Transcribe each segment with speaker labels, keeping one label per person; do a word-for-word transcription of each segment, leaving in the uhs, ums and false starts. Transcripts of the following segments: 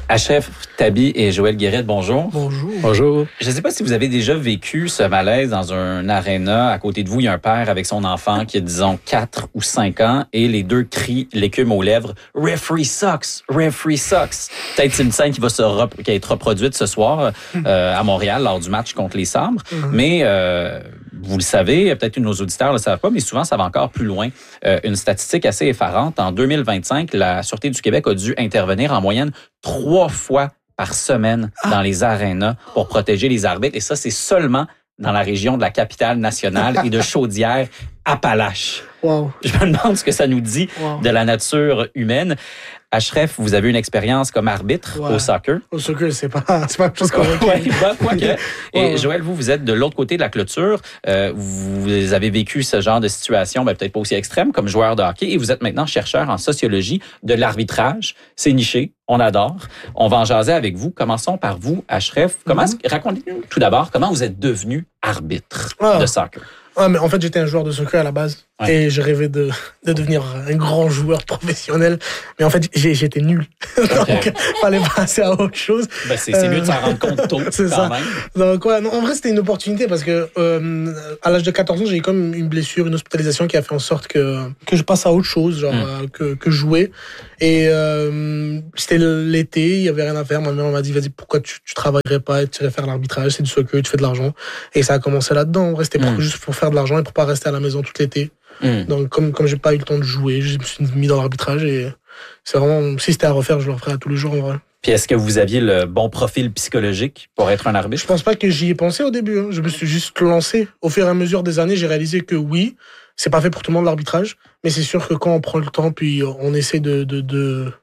Speaker 1: Achref Tabi et Joël Guérette, bonjour.
Speaker 2: Bonjour.
Speaker 3: Bonjour.
Speaker 1: Je ne sais pas si vous avez déjà vécu ce malaise dans un aréna. À côté de vous, il y a un père avec son enfant qui a, disons, quatre ou cinq ans et les deux crient l'écume aux lèvres « Referee sucks! Referee sucks! » Peut-être c'est une scène qui va, se rep- qui va être reproduite ce soir euh, à Montréal lors du match contre les Sabres. Mm-hmm. Mais euh, vous le savez, peut-être que nos auditeurs ne le savent pas, mais souvent, ça va encore plus loin. Euh, une statistique assez effarante. En deux mille vingt-cinq, la Sûreté du Québec a dû intervenir en moyenne trois fois par semaine dans les arénas pour protéger les arbitres. Et ça, c'est seulement dans la région de la capitale nationale et de Chaudière-Appalaches.
Speaker 2: Wow.
Speaker 1: Je me demande ce que ça nous dit wow. de la nature humaine. Achref, vous avez une expérience comme arbitre ouais. au soccer.
Speaker 2: Au soccer, c'est pas, c'est pas quelque chose qu'on
Speaker 1: ouais, bah, quoi que. Et ouais. Joël, vous, vous êtes de l'autre côté de la clôture. Euh, vous avez vécu ce genre de situation, ben, peut-être pas aussi extrême, comme joueur de hockey. Et vous êtes maintenant chercheur en sociologie de l'arbitrage. C'est niché. On adore. On va en jaser avec vous. Commençons par vous, Achref. Comment mm-hmm. Racontez-nous tout d'abord comment vous êtes devenu arbitre ah. de soccer.
Speaker 2: Ah, mais en fait, j'étais un joueur de soccer à la base. Ouais. Et je rêvais de, de devenir un grand joueur professionnel. Mais en fait, j'ai, j'étais nul. Okay. Donc, fallait passer à autre chose.
Speaker 1: Ben, c'est, c'est euh, mieux de s'en rendre compte tôt, c'est quand ça. Même.
Speaker 2: Donc, ouais, non, en vrai, c'était une opportunité parce que, euh, à l'âge de quatorze ans, j'ai eu comme une blessure, une hospitalisation qui a fait en sorte que, que je passe à autre chose, genre, mm. euh, que, que jouer. Et, euh, c'était l'été, il y avait rien à faire. Ma mère m'a dit, vas-y, pourquoi tu, tu travaillerais pas et tu irais faire l'arbitrage? C'est du soccer, tu fais de l'argent. Et ça a commencé là-dedans. En vrai, c'était mm. pour, juste pour faire de l'argent et pour pas rester à la maison tout l'été. Mm. Donc, comme, comme j'ai pas eu le temps de jouer, je me suis mis dans l'arbitrage et c'est vraiment, si c'était à refaire, je le referais tous les jours en vrai.
Speaker 1: Puis est-ce que vous aviez le bon profil psychologique pour être un arbitre?
Speaker 2: Je pense pas que j'y ai pensé au début. Hein. Je me suis juste lancé. Au fur et à mesure des années, j'ai réalisé que oui, c'est pas fait pour tout le monde l'arbitrage, mais c'est sûr que quand on prend le temps, puis on essaie de, de, de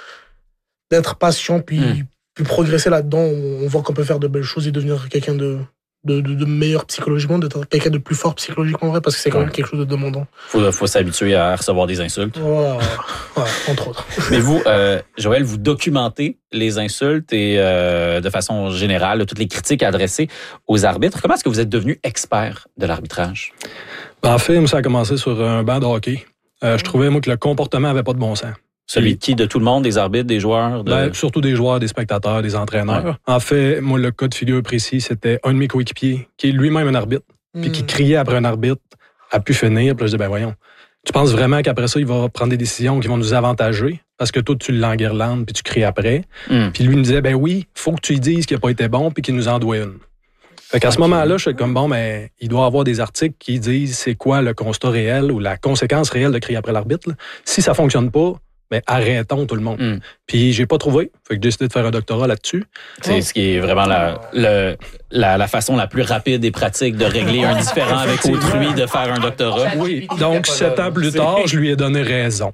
Speaker 2: d'être patient, puis, mm. puis progresser là-dedans, on voit qu'on peut faire de belles choses et devenir quelqu'un de De, de, de meilleur psychologiquement, d'être quelqu'un de plus fort psychologiquement, en vrai, parce que c'est quand même quelque chose de demandant.
Speaker 1: Il faut, faut s'habituer à recevoir des insultes.
Speaker 2: Ouais, ouais, entre autres.
Speaker 1: Mais vous, euh, Joël, vous documentez les insultes et euh, de façon générale, toutes les critiques adressées aux arbitres. Comment est-ce que vous êtes devenu expert de l'arbitrage?
Speaker 3: En fait, ça a commencé sur un banc de hockey. Euh, je trouvais, moi, que le comportement avait pas de bon sens.
Speaker 1: Celui de qui? De tout le monde, des arbitres, des joueurs? De...
Speaker 3: Ben, surtout des joueurs, des spectateurs, des entraîneurs. Ouais. En fait, moi, le cas de figure précis, c'était un de mes coéquipiers qui est lui-même un arbitre, mm. puis qui criait après un arbitre à pu finir. Puis je dis, ben voyons, tu penses vraiment qu'après ça, il va prendre des décisions qui vont nous avantager? Parce que toi, tu l'enguirlandes, puis tu cries après. Mm. Puis lui, il me disait, ben oui, faut que tu lui dises qu'il n'a pas été bon, puis qu'il nous en doit une. Fait qu'à ce okay. moment-là, je suis comme, bon, mais il doit y avoir des articles qui disent c'est quoi le constat réel ou la conséquence réelle de crier après l'arbitre. Là. Si ça fonctionne pas, ben arrêtons tout le monde. Mm. Puis j'ai pas trouvé, fait que j'ai décidé de faire un doctorat là-dessus.
Speaker 1: C'est ce qui est vraiment la, le, la, la façon la plus rapide et pratique de régler un différend avec autrui, de faire un doctorat.
Speaker 3: Oui, donc sept ans plus tard, je lui ai donné raison.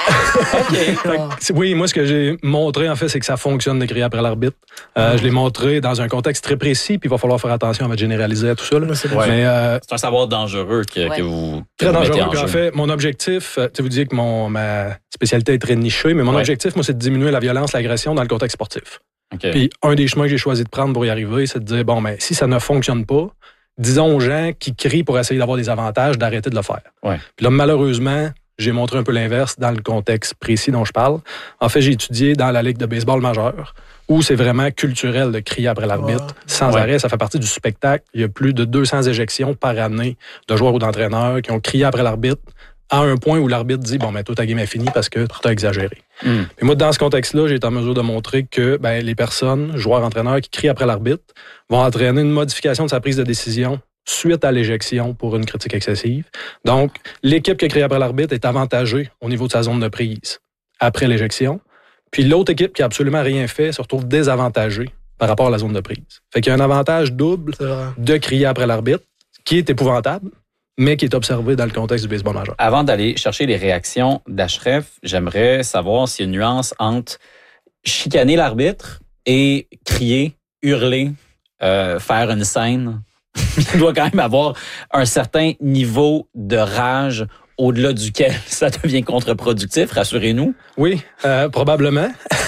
Speaker 1: Okay.
Speaker 3: Que, oui, moi ce que j'ai montré en fait, c'est que ça fonctionne de crier après l'arbitre. Euh, mm. Je l'ai montré dans un contexte très précis, puis il va falloir faire attention à généraliser à tout ça. Là.
Speaker 1: Ouais. Mais euh, c'est un savoir dangereux que, ouais. que vous que
Speaker 3: très
Speaker 1: vous
Speaker 3: dangereux.
Speaker 1: mettez en
Speaker 3: puis
Speaker 1: jeu.
Speaker 3: En fait, mon objectif, tu sais, vous disiez que mon ma spécialité est très nichée, mais mon ouais. objectif, moi, c'est de diminuer la violence, l'agression dans le contexte sportif. Okay. Puis un des chemins que j'ai choisi de prendre pour y arriver, c'est de dire bon, mais si ça ne fonctionne pas, disons aux gens qui crient pour essayer d'avoir des avantages d'arrêter de le faire.
Speaker 1: Ouais.
Speaker 3: Puis là, malheureusement, j'ai montré un peu l'inverse dans le contexte précis dont je parle. En fait, j'ai étudié dans la Ligue de baseball majeure, où c'est vraiment culturel de crier après l'arbitre, ouais. sans ouais. arrêt. Ça fait partie du spectacle. Il y a plus de deux cents éjections par année de joueurs ou d'entraîneurs qui ont crié après l'arbitre à un point où l'arbitre dit « Bon, ben toi, ta game est finie parce que tu as exagéré. Mm. » Puis moi, dans ce contexte-là, j'ai été en mesure de montrer que ben, les personnes, joueurs, entraîneurs, qui crient après l'arbitre vont entraîner une modification de sa prise de décision suite à l'éjection pour une critique excessive. Donc, l'équipe qui a crié après l'arbitre est avantagée au niveau de sa zone de prise après l'éjection. Puis l'autre équipe qui a absolument rien fait se retrouve désavantagée par rapport à la zone de prise. Fait qu'il y a un avantage double de crier après l'arbitre, qui est épouvantable, mais qui est observé dans le contexte du baseball majeur.
Speaker 1: Avant d'aller chercher les réactions d'Achref, j'aimerais savoir s'il y a une nuance entre chicaner l'arbitre et crier, hurler, euh, faire une scène. Il doit quand même avoir un certain niveau de rage au-delà duquel ça devient contre-productif, rassurez-nous.
Speaker 3: Oui, euh, probablement.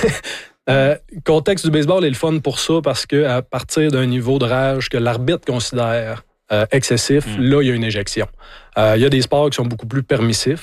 Speaker 3: euh, contexte du baseball est le fun pour ça parce que à partir d'un niveau de rage que l'arbitre considère euh, excessif, mmh. là, il y a une éjection. Euh, il y a des sports qui sont beaucoup plus permissifs.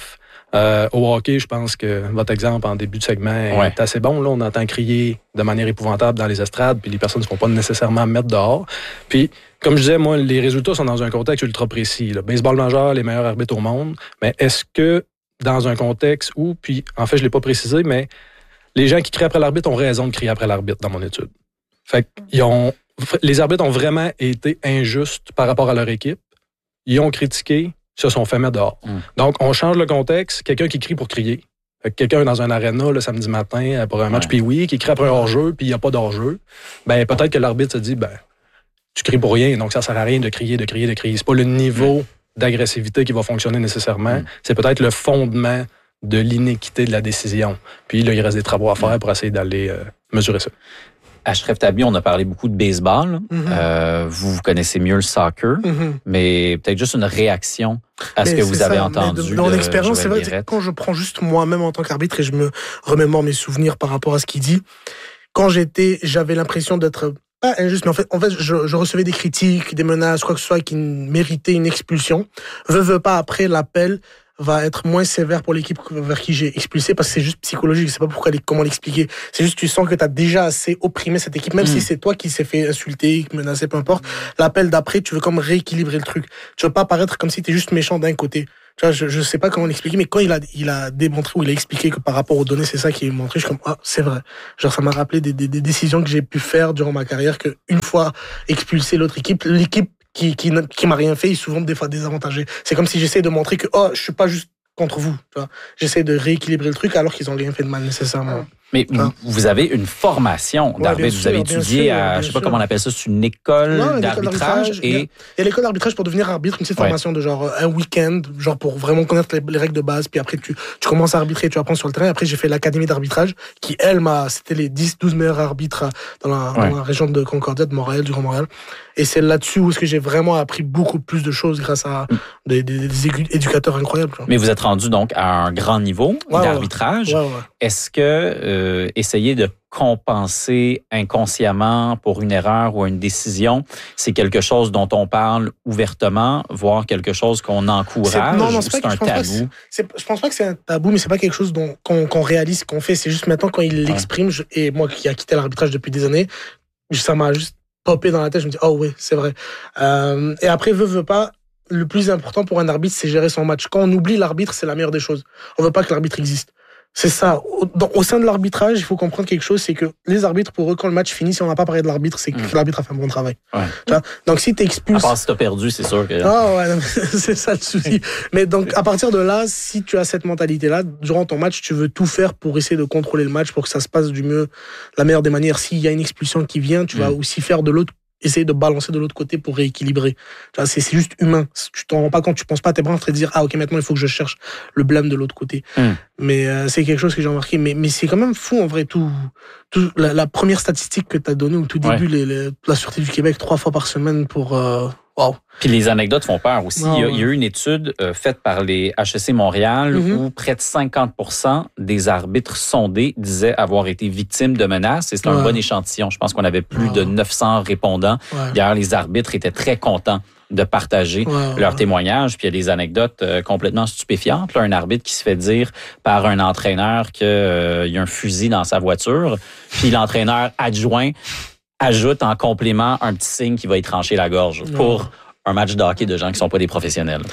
Speaker 3: Euh, au hockey, je pense que votre exemple en début de segment
Speaker 1: ouais.
Speaker 3: est assez bon. Là, on entend crier de manière épouvantable dans les estrades, puis les personnes ne se font pas nécessairement mettre dehors. Puis, comme je disais, moi, les résultats sont dans un contexte ultra précis. Là. Baseball majeur, les meilleurs arbitres au monde. Mais est-ce que dans un contexte où, puis en fait, je ne l'ai pas précisé, mais les gens qui crient après l'arbitre ont raison de crier après l'arbitre dans mon étude. Fait qu'ils ont, les arbitres ont vraiment été injustes par rapport à leur équipe. Ils ont critiqué, se sont fait mettre dehors. Mm. Donc, on change le contexte. Quelqu'un qui crie pour crier. Fait que quelqu'un dans un aréna le samedi matin pour un match
Speaker 1: ouais.
Speaker 3: Pee-Wee qui crie après un hors-jeu puis il n'y a pas d'hors-jeu, ben peut-être que l'arbitre se dit, ben tu cries pour rien, donc ça ne sert à rien de crier, de crier, de crier. C'est pas le niveau mm. d'agressivité qui va fonctionner nécessairement. Mm. C'est peut-être le fondement de l'inéquité de la décision. Puis là, il reste des travaux à faire pour essayer d'aller euh, mesurer ça.
Speaker 1: Ashraf Tabi, on a parlé beaucoup de baseball. Mm-hmm. Euh, vous, vous connaissez mieux le soccer, mm-hmm. mais peut-être juste une réaction à ce mais que vous avez ça, entendu.
Speaker 2: De, dans mon expérience, c'est vrai que quand je prends juste moi-même en tant qu'arbitre et je me remémore mes souvenirs par rapport à ce qu'il dit, quand j'étais, j'avais l'impression d'être pas injuste, mais en fait, en fait je, je recevais des critiques, des menaces, quoi que ce soit qui méritait une expulsion. Veux, veux pas, après l'appel va être moins sévère pour l'équipe vers qui j'ai expulsé parce que c'est juste psychologique. Je sais pas pourquoi, comment l'expliquer. C'est juste que tu sens que tu as déjà assez opprimé cette équipe, même mmh. si c'est toi qui s'est fait insulter, menacer, peu importe. L'appel d'après, tu veux comme rééquilibrer le truc. Tu veux pas paraître comme si tu es juste méchant d'un côté. Tu vois, je, je sais pas comment l'expliquer, mais quand il a, il a démontré ou il a expliqué que par rapport aux données, c'est ça qui est montré, je suis comme, ah, c'est vrai. Genre, ça m'a rappelé des, des, des décisions que j'ai pu faire durant ma carrière, que une fois expulsé l'autre équipe, l'équipe qui, qui, qui m'a rien fait est souvent des fois désavantagée. C'est comme si j'essaie de montrer que, oh, je suis pas juste contre vous. Tu vois. J'essaie de rééquilibrer le truc alors qu'ils ont rien fait de mal nécessairement.
Speaker 1: Mais hein? Vous avez une formation d'arbitre. Ouais, vous avez étudié sûr, à, je sais pas sûr. comment on appelle ça, c'est une école non, d'arbitrage. Et...
Speaker 2: Il y a l'école d'arbitrage pour devenir arbitre, une petite ouais. formation de genre un week-end, genre pour vraiment connaître les, les règles de base. Puis après, tu, tu commences à arbitrer, tu apprends sur le terrain. Après, j'ai fait l'académie d'arbitrage qui, elle, m'a, c'était les dix douze meilleurs arbitres dans la, ouais. dans la région de Concordia, de Montréal, du Grand Montréal. Et c'est là-dessus où j'ai vraiment appris beaucoup plus de choses grâce à mm. des, des, des éducateurs incroyables.
Speaker 1: Mais vous êtes rendu donc à un grand niveau ouais, d'arbitrage.
Speaker 2: Ouais, ouais.
Speaker 1: Est-ce que euh, essayer de compenser inconsciemment pour une erreur ou une décision, c'est quelque chose dont on parle ouvertement, voire quelque chose qu'on encourage?
Speaker 2: C'est, non, non, c'est,
Speaker 1: c'est
Speaker 2: pas,
Speaker 1: un
Speaker 2: je pense
Speaker 1: tabou?
Speaker 2: Pas que c'est, je pense pas que c'est un tabou, mais c'est pas quelque chose dont, qu'on, qu'on réalise, qu'on fait. C'est juste maintenant quand il l'exprime, ouais. je, et moi qui a quitté l'arbitrage depuis des années, ça m'a juste popé dans la tête. Je me dis, oh oui, c'est vrai. Euh, et après, veut, veut pas, le plus important pour un arbitre, c'est gérer son match. Quand on oublie l'arbitre, c'est la meilleure des choses. On veut pas que l'arbitre existe. C'est ça. Au, dans, au sein de l'arbitrage, il faut comprendre quelque chose, c'est que les arbitres, pour eux, quand le match finit, si on n'a pas parlé de l'arbitre, c'est que mmh. l'arbitre a fait un bon travail.
Speaker 1: Ouais.
Speaker 2: Tu vois? Donc si tu expulses...
Speaker 1: À part si tu as perdu, c'est sûr que...
Speaker 2: Ah ouais, non, c'est ça le souci. Mais donc, à partir de là, si tu as cette mentalité-là, durant ton match, tu veux tout faire pour essayer de contrôler le match, pour que ça se passe du mieux, la meilleure des manières. S'il y a une expulsion qui vient, tu mmh. vas aussi faire de l'autre, essayer de balancer de l'autre côté pour rééquilibrer. C'est, c'est juste humain. Tu t'en rends pas compte, tu penses pas à tes bras en train de dire, ah, ok, maintenant, il faut que je cherche le blâme de l'autre côté. Mm. Mais euh, c'est quelque chose que j'ai remarqué. Mais, mais c'est quand même fou, en vrai, tout, tout la, la première statistique que tu as donnée au tout début, ouais. les, les, la Sûreté du Québec, trois fois par semaine pour... Euh, wow.
Speaker 1: Puis les anecdotes font peur aussi. Oh, il, y a, ouais. il y a eu une étude euh, faite par les H E C Montréal mm-hmm. où près de cinquante pour cent des arbitres sondés disaient avoir été victimes de menaces. Et c'est un ouais. bon échantillon. Je pense qu'on avait plus ouais. de neuf cents répondants. Ouais. D'ailleurs, les arbitres étaient très contents de partager ouais, leurs ouais. témoignages. Puis il y a des anecdotes euh, complètement stupéfiantes. Là, un arbitre qui se fait dire par un entraîneur qu'il euh, y a un fusil dans sa voiture. Puis l'entraîneur adjoint ajoute en complément un petit signe qui va y trancher la gorge ouais. pour un match de hockey de gens qui sont pas des professionnels.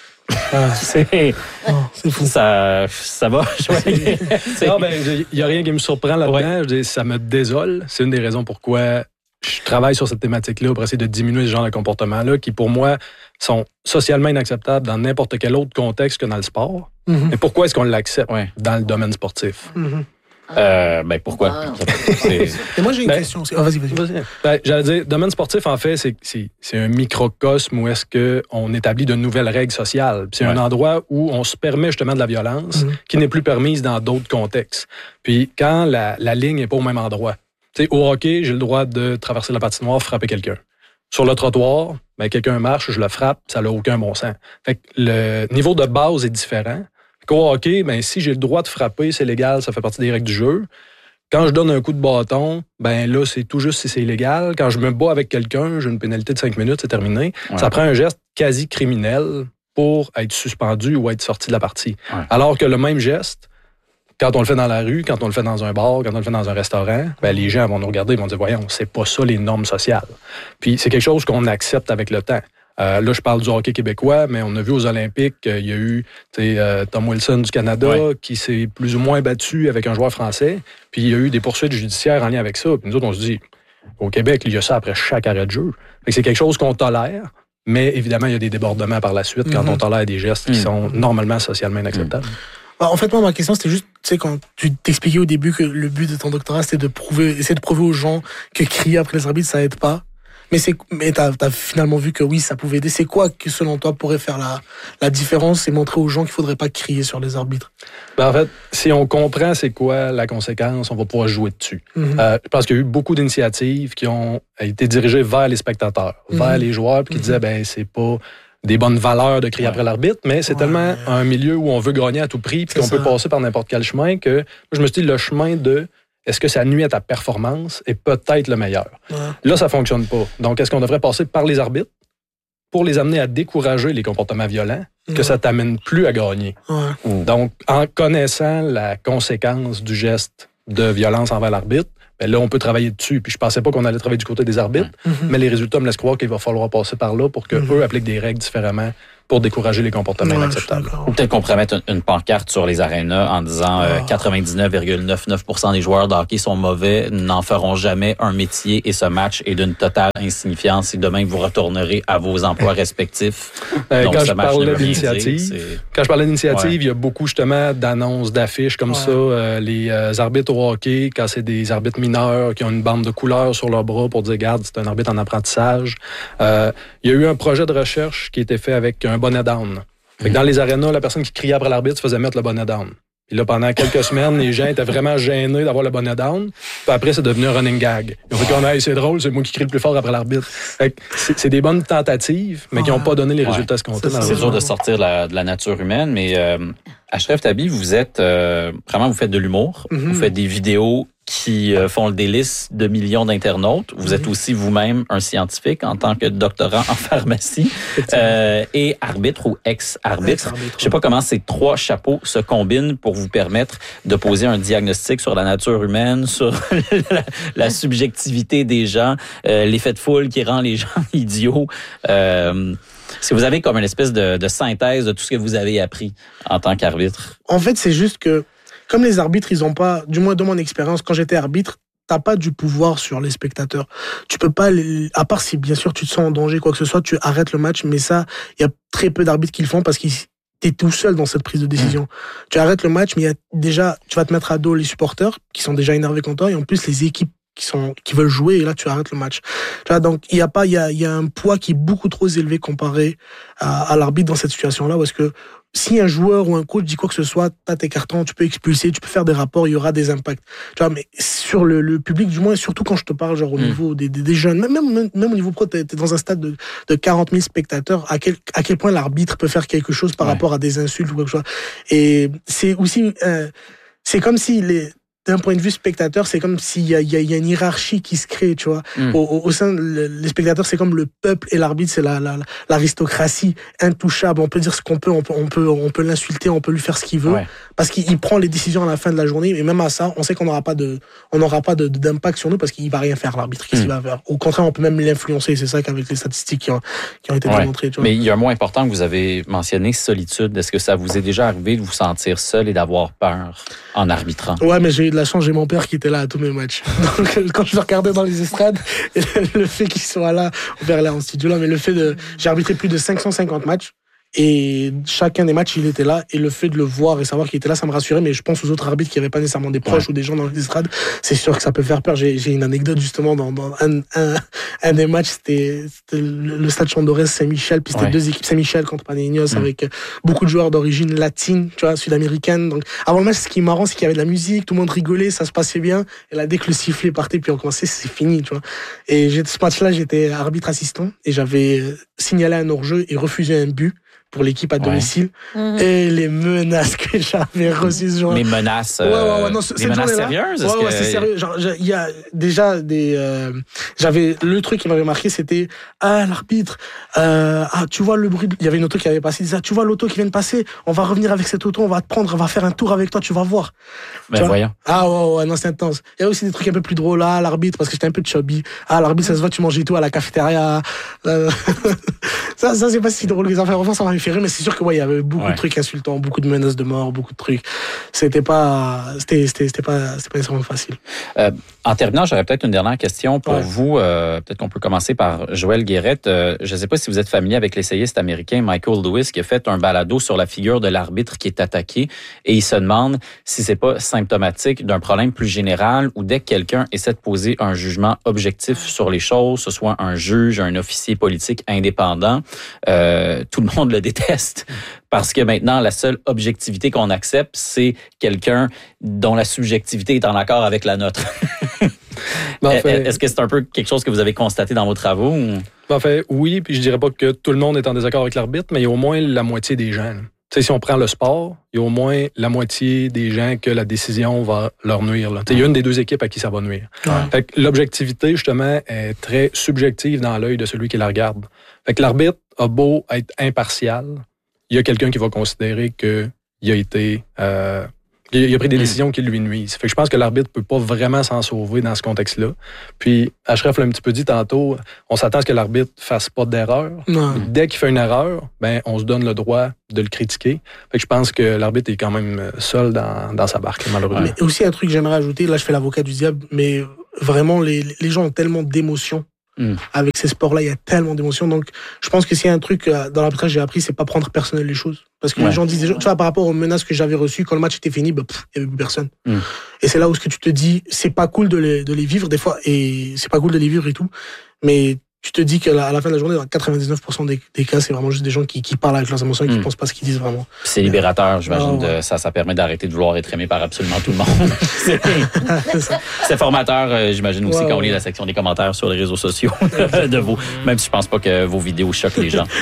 Speaker 2: Ah, c'est... Oh, c'est fou.
Speaker 1: Ça, ça va.
Speaker 3: C'est... Non, ben, il y a rien qui me surprend là-dedans. Ouais. Je dis, ça me désole. C'est une des raisons pourquoi je travaille sur cette thématique-là pour essayer de diminuer ce genre de comportements-là qui, pour moi, sont socialement inacceptables dans n'importe quel autre contexte que dans le sport. Mm-hmm. Mais pourquoi est-ce qu'on l'accepte ouais. dans le domaine sportif?
Speaker 2: Mm-hmm.
Speaker 1: Euh, ben pourquoi?
Speaker 2: Ah. C'est... Et moi j'ai une ben, question. Oh, vas-y, vas-y.
Speaker 3: vas-y. Ben, j'allais dire, domaine sportif en fait, c'est, c'est, c'est un microcosme où est-ce que on établit de nouvelles règles sociales. Puis c'est ouais. un endroit où on se permet justement de la violence mm-hmm. qui n'est plus permise dans d'autres contextes. Puis quand la, la ligne n'est pas au même endroit. Tu sais, au hockey, j'ai le droit de traverser la patinoire, frapper quelqu'un. Sur le trottoir, ben quelqu'un marche, je le frappe, ça n'a aucun bon sens. Fait que le niveau de base est différent. Qu'au hockey, ben, si j'ai le droit de frapper, c'est légal, ça fait partie des règles du jeu. Quand je donne un coup de bâton, ben là, c'est tout juste si c'est illégal. Quand je me bats avec quelqu'un, j'ai une pénalité de cinq minutes, c'est terminé. Ouais. Ça prend un geste quasi criminel pour être suspendu ou être sorti de la partie.
Speaker 1: Ouais.
Speaker 3: Alors que le même geste, quand on le fait dans la rue, quand on le fait dans un bar, quand on le fait dans un restaurant, ben, les gens vont nous regarder et vont dire « Voyons, c'est pas ça les normes sociales. » Puis c'est quelque chose qu'on accepte avec le temps. Euh, là, je parle du hockey québécois, mais on a vu aux Olympiques qu'il euh, y a eu euh, Tom Wilson du Canada ouais. qui s'est plus ou moins battu avec un joueur français. Puis il y a eu des poursuites judiciaires en lien avec ça. Puis nous autres, on se dit, au Québec, il y a ça après chaque arrêt de jeu. Fait que c'est quelque chose qu'on tolère, mais évidemment, il y a des débordements par la suite mm-hmm. quand on tolère des gestes mm-hmm. qui sont normalement socialement inacceptables. Mm-hmm.
Speaker 2: En fait, moi, ma question, c'était juste, tu sais, quand tu t'expliquais au début que le but de ton doctorat, c'était de prouver, essayer de prouver aux gens que crier après les arbitres, ça aide pas. Mais c'est, mais t'as, t'as finalement vu que oui, ça pouvait aider. C'est quoi que, selon toi, pourrait faire la, la différence et montrer aux gens qu'il faudrait pas crier sur les arbitres?
Speaker 3: Ben, en fait, si on comprend c'est quoi la conséquence, on va pouvoir jouer dessus. Mm-hmm. Euh, je pense qu'il y a eu beaucoup d'initiatives qui ont été dirigées vers les spectateurs, mm-hmm. vers les joueurs, puis qui mm-hmm. disaient, ben, c'est pas des bonnes valeurs de crier ouais. après l'arbitre, mais c'est ouais. tellement un milieu où on veut gagner à tout prix, puis qu'on ça. peut passer par n'importe quel chemin, que je me suis dit, le chemin de est-ce que ça nuit à ta performance est peut-être le meilleur. Ouais. Là, ça fonctionne pas. Donc, est-ce qu'on devrait passer par les arbitres pour les amener à décourager les comportements violents, ouais. que ça t'amène plus à gagner? Ouais. Donc, en connaissant la conséquence du geste de violence envers l'arbitre, ben là, on peut travailler dessus. Puis je pensais pas qu'on allait travailler du côté des arbitres, mm-hmm. mais les résultats me laissent croire qu'il va falloir passer par là pour qu'eux mm-hmm. appliquent des règles différemment pour décourager les comportements ouais, inacceptables.
Speaker 1: Ou peut-être qu'on pourrait mettre une, une pancarte sur les arénas en disant oh. euh, quatre-vingt-dix-neuf virgule quatre-vingt-dix-neuf pour cent des joueurs de hockey sont mauvais, n'en feront jamais un métier et ce match est d'une totale insignifiance si demain vous retournerez à vos emplois respectifs.
Speaker 3: Euh, Donc, quand, je parlais d'initiative, quand je parlais d'initiative, ouais. il y a beaucoup justement d'annonces, d'affiches comme ouais. ça. Euh, les euh, arbitres au hockey, quand c'est des arbitres mineurs qui ont une bande de couleurs sur leur bras pour dire, regarde, c'est un arbitre en apprentissage. Euh, il y a eu un projet de recherche qui a été fait avec un bonnet down. Fait que dans les arénas, la personne qui criait après l'arbitre se faisait mettre le bonnet down. Puis là, pendant quelques semaines, les gens étaient vraiment gênés d'avoir le bonnet down. Puis après, c'est devenu un running gag. Ils ont fait qu'on a, hey, c'est drôle, c'est moi qui crie le plus fort après l'arbitre. Fait que c'est, c'est des bonnes tentatives, mais qui n'ont pas donné les résultats escomptés.
Speaker 1: Ouais. C'est dur de sortir de la, de la nature humaine, mais euh, Ashraf Tabi, vous êtes euh, vraiment, vous faites de l'humour, mm-hmm. vous faites des vidéos qui euh, font le délice de millions d'internautes. Vous mm-hmm. êtes aussi vous-même un scientifique en tant que doctorant en pharmacie euh, et arbitre ou ex-arbitre. ex-arbitre. Je sais pas comment ces trois chapeaux se combinent pour vous permettre de poser un diagnostic sur la nature humaine, sur la, la subjectivité des gens, euh, l'effet de foule qui rend les gens idiots. Euh, Est-ce que vous avez comme une espèce de, de synthèse de tout ce que vous avez appris en tant qu'arbitre?
Speaker 2: En fait, c'est juste que comme les arbitres, ils ont pas, du moins de mon expérience, quand j'étais arbitre, t'as pas du pouvoir sur les spectateurs. Tu peux pas, les, à part si bien sûr tu te sens en danger, quoi que ce soit, tu arrêtes le match, mais ça, il y a très peu d'arbitres qui le font parce que t'es tout seul dans cette prise de décision. Mmh. Tu arrêtes le match, mais il y a déjà, tu vas te mettre à dos les supporters qui sont déjà énervés contre toi et en plus les équipes qui sont qui veulent jouer et là tu arrêtes le match. Tu vois, donc il y a pas il y a il y a un poids qui est beaucoup trop élevé comparé à, à l'arbitre dans cette situation-là parce que si un joueur ou un coach dit quoi que ce soit, t'as tes cartons, tu peux expulser, tu peux faire des rapports, il y aura des impacts. Tu vois, mais sur le, le public, du moins, surtout quand je te parle, genre au mmh. niveau des, des, des jeunes, même, même, même au niveau pro, t'es, t'es dans un stade de, de quarante mille spectateurs, à quel, à quel point l'arbitre peut faire quelque chose par ouais. rapport à des insultes ou quelque chose. Et c'est aussi, euh, c'est comme si les, d'un point de vue spectateur, c'est comme s'il y a, il y a, il y a une hiérarchie qui se crée, tu vois. Mm. Au, au, au sein, le, les spectateurs, c'est comme le peuple et l'arbitre, c'est la, la, l'aristocratie intouchable. On peut dire ce qu'on peut, on peut, on peut, on peut l'insulter, on peut lui faire ce qu'il veut, ouais. parce qu'il il prend les décisions à la fin de la journée. Et même à ça, on sait qu'on n'aura pas de, on n'aura pas de, d'impact sur nous parce qu'il va rien faire, l'arbitre. Qu'est-ce mm. qu'il va faire? Au contraire, on peut même l'influencer. C'est ça qu'avec les statistiques qui ont, qui ont été ouais. démontrées, tu vois.
Speaker 1: Mais il y a un mot important que vous avez mentionné, solitude. Est-ce que ça vous est déjà arrivé de vous sentir seul et d'avoir peur en arbitrant?
Speaker 2: Ouais, mais j'ai de la chance, j'ai mon père qui était là à tous mes matchs. Donc, quand je le regardais dans les estrades, le fait qu'il soit là, mon père est là en studio là, mais le fait de, j'ai arbitré plus de cinq cent cinquante matchs. Et chacun des matchs, il était là. Et le fait de le voir et savoir qu'il était là, ça me rassurait. Mais je pense aux autres arbitres qui n'avaient pas nécessairement des proches ouais. ou des gens dans les estrades. C'est sûr que ça peut faire peur. J'ai, j'ai une anecdote justement dans, dans un, un, un des matchs. C'était, c'était le stade Chandorès Saint-Michel. Puis c'était ouais. deux équipes Saint-Michel contre Panenios mmh. avec beaucoup de joueurs d'origine latine, tu vois, sud-américaine. Donc avant le match, ce qui est marrant, c'est qu'il y avait de la musique, tout le monde rigolait, ça se passait bien. Et là, dès que le sifflet partait, puis on commençait, c'est fini, tu vois. Et j'ai, ce match-là, j'étais arbitre assistant et j'avais signalé un hors-jeu et refusé un but. pour l'équipe à
Speaker 1: Ouais.
Speaker 2: domicile.
Speaker 4: Mhm.
Speaker 2: Et les menaces que j'avais reçues ce jour-là.
Speaker 1: Les menaces,
Speaker 2: Ouais, ouais,
Speaker 1: euh,
Speaker 2: ouais, non,
Speaker 1: les
Speaker 2: cette
Speaker 1: menaces
Speaker 2: journée-là,
Speaker 1: sérieuses?
Speaker 2: Ouais,
Speaker 1: Est-ce
Speaker 2: ouais,
Speaker 1: que-
Speaker 2: c'est sérieux. Genre, je- il y a déjà des. euh, j'avais le truc qui m'avait marqué, c'était ah l'arbitre. Euh, ah tu vois le bruit. de- Il y avait une auto qui avait passé. Il disait ah, tu vois l'auto qui vient de passer. On va revenir avec cette auto. On va te prendre. On va faire un tour avec toi. Tu vas voir.
Speaker 1: Ben,
Speaker 2: Tu vois?
Speaker 1: voyons.
Speaker 2: Ah ouais, ouais, non, c'est intense. Il y a aussi des trucs un peu plus drôles là, l'arbitre, parce que j'étais un peu chubby. Ah, l'arbitre, ça se voit, tu mangeais tout à la cafétéria. Euh, ça, ça c'est pas si drôle que ça. Enfin, ça m'a fait rire, mais c'est sûr que ouais, il y avait beaucoup
Speaker 1: Ouais.
Speaker 2: de trucs insultants, beaucoup de menaces de mort, beaucoup de trucs. C'était pas, c'était, c'était, c'était pas, c'était pas nécessairement facile.
Speaker 1: Euh, en terminant, j'aurais peut-être une dernière question pour
Speaker 2: Ouais.
Speaker 1: vous. Euh, peut-être qu'on peut commencer par Joël Guérette. Euh, je ne sais pas si vous êtes familier avec l'essayiste américain Michael Lewis qui a fait un balado sur la figure de l'arbitre qui est attaqué et il se demande si c'est pas symptomatique d'un problème plus général où dès que quelqu'un essaie de poser un jugement objectif sur les choses, ce soit un juge, un officier politique indépendant, euh, tout le monde le déteste. Parce que maintenant, la seule objectivité qu'on accepte, c'est quelqu'un dont la subjectivité est en accord avec la nôtre.
Speaker 3: Ben, en fait,
Speaker 1: Est-ce que c'est un peu quelque chose que vous avez constaté dans vos travaux? Ou...
Speaker 3: ben, en fait, oui, puis je dirais pas que tout le monde est en désaccord avec l'arbitre, mais il y a au moins la moitié des gens. Tu sais, si on prend le sport, il y a au moins la moitié des gens que la décision va leur nuire. Là. Tu sais, il y a une des deux équipes à qui ça va nuire.
Speaker 2: Ouais.
Speaker 3: Fait que l'objectivité, justement, est très subjective dans l'œil de celui qui la regarde. Fait que l'arbitre a beau être impartial, il y a quelqu'un qui va considérer qu'il a été... Euh, il a pris des décisions qui lui nuisent. Fait que je pense que l'arbitre peut pas vraiment s'en sauver dans ce contexte-là. Puis, Ashraf l'a un petit peu dit tantôt, on s'attend à ce que l'arbitre fasse pas d'erreur.
Speaker 2: Non.
Speaker 3: Dès qu'il fait une erreur, ben on se donne le droit de le critiquer. Fait que je pense que l'arbitre est quand même seul dans, dans sa barque, malheureusement.
Speaker 2: Mais aussi un truc que j'aimerais ajouter, là je fais l'avocat du diable, mais vraiment les, les gens ont tellement d'émotions.
Speaker 1: Mm.
Speaker 2: Avec ces sports-là, il y a tellement d'émotions. Donc, je pense que s'il y a un truc euh, dans l'arbitrage que j'ai appris, c'est pas prendre personnel les choses. Parce que
Speaker 1: Ouais.
Speaker 2: les gens disent, des choses- tu vois, par rapport aux menaces que j'avais reçues, quand le match était fini, bah, pff, il y avait plus personne.
Speaker 1: Mm.
Speaker 2: Et c'est là où ce que tu te dis, c'est pas cool de les, de les vivre des fois, et c'est pas cool de les vivre et tout. Mais tu te dis qu'à la, à la fin de la journée, dans quatre-vingt-dix-neuf pour cent des, des cas, c'est vraiment juste des gens qui, qui parlent avec leurs émotions et qui
Speaker 1: Mm.
Speaker 2: pensent pas ce qu'ils disent vraiment.
Speaker 1: C'est libérateur, j'imagine.
Speaker 2: Ah, ouais.
Speaker 1: de- ça, ça permet d'arrêter de vouloir être aimé par absolument tout le monde. c'est,
Speaker 2: C'est ça.
Speaker 1: c'est formateur, euh, j'imagine aussi,
Speaker 2: Ouais,
Speaker 1: quand on
Speaker 2: ouais.
Speaker 1: lit la section des commentaires sur les réseaux sociaux de vous. Même si je pense pas que vos vidéos choquent les gens.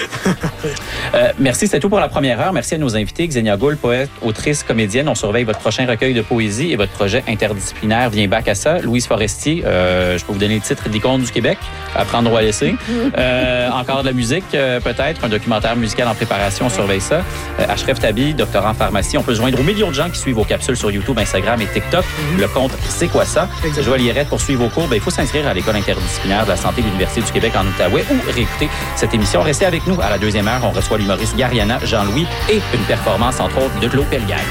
Speaker 1: Euh, merci, c'est tout pour la première heure. Merci à nos invités. Xenia Gould, poète, autrice, comédienne. On surveille votre prochain recueil de poésie et votre projet interdisciplinaire Viens back à ça. Louise Forestier, euh, je peux vous donner le titre d'Icône du Québec, Apprendre ou à laisser. Euh, encore de la musique, euh, peut-être. Un documentaire musical en préparation, on surveille ça. Euh, Ashraf Tabi, doctorant en pharmacie. On peut se joindre aux millions de gens qui suivent vos capsules sur YouTube, Instagram et TikTok. Le compte C'est quoi ça?
Speaker 2: Exactement.
Speaker 1: Joël Guérette, pour suivre vos cours, ben, il faut s'inscrire à l'École interdisciplinaire de la santé de l'Université du Québec en Outaouais ou réécouter cette émission. Restez avec nous. À la deuxième heure, on reçoit l'humoriste Gariana Jean-Louis et une performance, entre autres, de Claude Pelgag.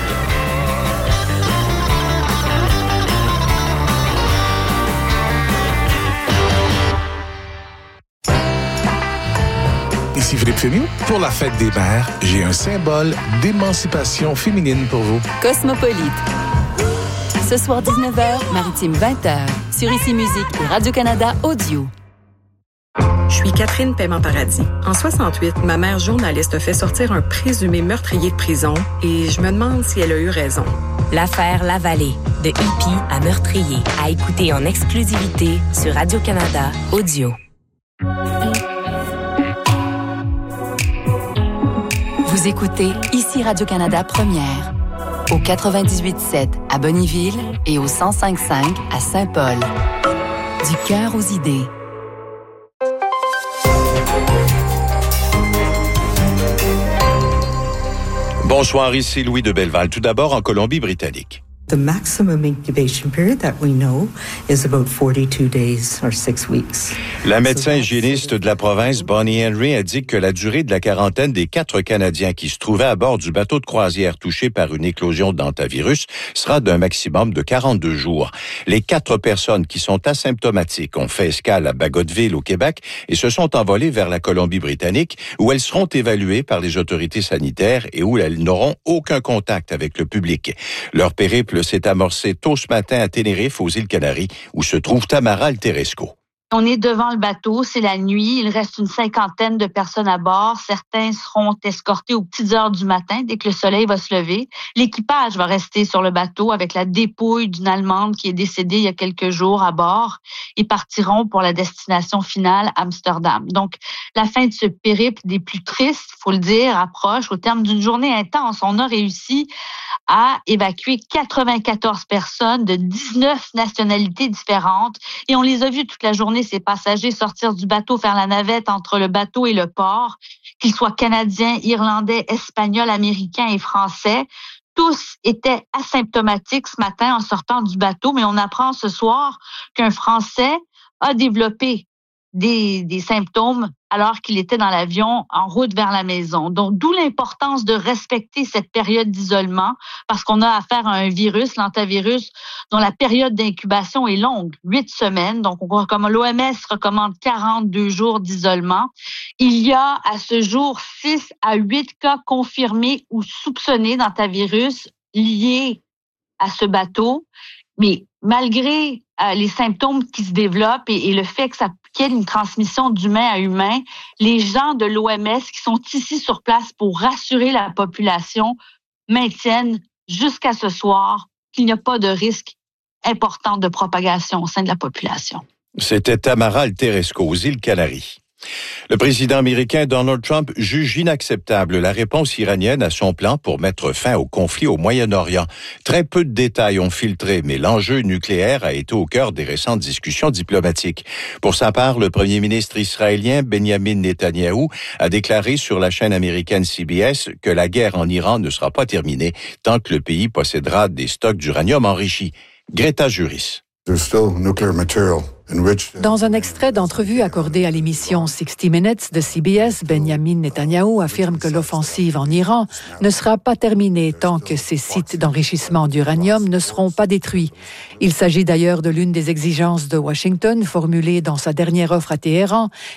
Speaker 5: Ici Philippe Fémine. Pour la fête des mères, j'ai un symbole d'émancipation féminine pour vous.
Speaker 6: Cosmopolite. Ce soir dix-neuf heures, Maritime vingt heures. Sur Ici Musique et Radio-Canada Audio.
Speaker 7: Je suis Catherine Paiement-Paradis. En soixante-huit, ma mère journaliste a fait sortir un présumé meurtrier de prison et je me demande si elle a eu raison.
Speaker 8: L'affaire Lavallée, de hippie à meurtrier, à écouter en exclusivité sur Radio-Canada Audio.
Speaker 6: Vous écoutez Ici Radio-Canada Première. Au quatre-vingt-dix-huit sept à Bonnyville et au cent cinq cinq à Saint-Paul. Du cœur aux idées.
Speaker 9: Bonsoir, ici Louis de Belleval. Tout d'abord, en Colombie-Britannique.
Speaker 10: The maximum incubation period that we know is about forty-two days or six weeks.
Speaker 9: La médecin hygiéniste de la province, Bonnie Henry, indique que la durée de la quarantaine des quatre Canadiens qui se trouvaient à bord du bateau de croisière touché par une éclosion d'hantavirus sera d'un maximum de quarante-deux jours. Les quatre personnes qui sont asymptomatiques ont fait escale à Bagotville, au Québec, et se sont envolées vers la Colombie-Britannique, où elles seront évaluées par les autorités sanitaires et où elles n'auront aucun contact avec le public. Leur périple s'est amorcé tôt ce matin à Tenerife, aux îles Canaries, où se trouve Tamara Alteresco.
Speaker 4: On est devant le bateau, c'est la nuit, il reste une cinquantaine de personnes à bord. Certains seront escortés aux petites heures du matin, dès que le soleil va se lever. L'équipage va rester sur le bateau avec la dépouille d'une Allemande qui est décédée il y a quelques jours à bord. Ils partiront pour la destination finale, Amsterdam. Donc, la fin de ce périple des plus tristes, faut le dire, approche. Au terme d'une journée intense, on a réussi à évacuer quatre-vingt-quatorze personnes de dix-neuf nationalités différentes et on les a vus toute la journée, ces passagers, sortir du bateau, faire la navette entre le bateau et le port, qu'ils soient canadiens, irlandais, espagnols, américains et français. Tous étaient asymptomatiques ce matin en sortant du bateau, mais on apprend ce soir qu'un Français a développé des, des symptômes alors qu'il était dans l'avion en route vers la maison. Donc, d'où l'importance de respecter cette période d'isolement parce qu'on a affaire à un virus, l'hantavirus, dont la période d'incubation est longue, huit semaines. Donc, on, comme l'O M S recommande quarante-deux jours d'isolement. Il y a à ce jour six à huit cas confirmés ou soupçonnés d'hantavirus liés à ce bateau. Mais malgré euh, les symptômes qui se développent et, et le fait que ça qu'il y ait une transmission d'humain à humain, les gens de l'O M S qui sont ici sur place pour rassurer la population maintiennent jusqu'à ce soir qu'il n'y a pas de risque important de propagation au sein de la population.
Speaker 9: C'était Tamara Alteresco aux îles Canaries. Le président américain Donald Trump juge inacceptable la réponse iranienne à son plan pour mettre fin au conflit au Moyen-Orient. Très peu de détails ont filtré, mais l'enjeu nucléaire a été au cœur des récentes discussions diplomatiques. Pour sa part, le premier ministre israélien Benjamin Netanyahou a déclaré sur la chaîne américaine C B S que la guerre en Iran ne sera pas terminée tant que le pays possédera des stocks d'uranium enrichi. Greta Juris.
Speaker 11: Dans un extrait d'entrevue accordé à l'émission sixty minutes de C B S, Benjamin Netanyahou affirme que l'offensive en Iran ne sera pas terminée tant que ces sites d'enrichissement d'uranium ne seront pas détruits. Il s'agit d'ailleurs de l'une des exigences de Washington formulée dans sa dernière offre à Téhéran